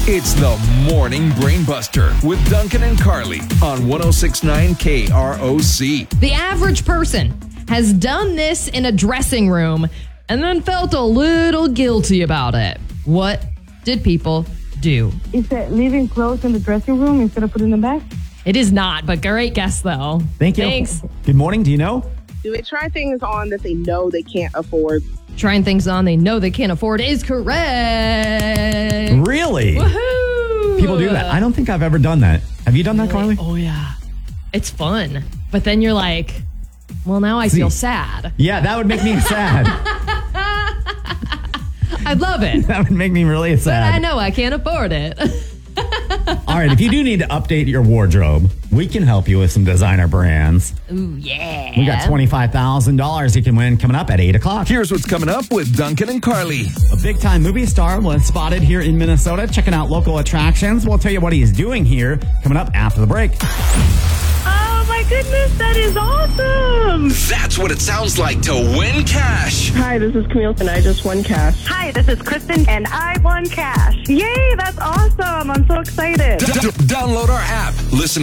It's the Morning Brainbuster with Duncan and Carly on 106.9 KROC. The average person has done this in a dressing room and then felt a little guilty about it. What did people do? Is it leaving clothes in the dressing room instead of putting them back? It is not, but great guess, though. Thank you. Thanks. Good morning. Do you know? Do they try things on that they know they can't afford? Trying things on they know they can't afford is correct. Really? Woohoo! People do that. I don't think I've ever done that. Have you done that, Carly? Oh, yeah. It's fun. But then you're like, well, now I feel sad. Yeah, that would make me sad. I love it. That would make me really But sad. I know I can't afford it. All right, if you do need to update your wardrobe, we can help you with some designer brands. Ooh, yeah. We got $25,000 you can win coming up at 8 o'clock. Here's what's coming up with Duncan and Carly. A big-time movie star was spotted here in Minnesota, checking out local attractions. We'll tell you what he's doing here coming up after the break. Oh my goodness, that is awesome! That's what it sounds like to win cash. Hi, this is Camille, and I just won cash. Hi, this is Kristen, and I won cash. Yay, that's awesome. I'm so excited. Download our app. Listen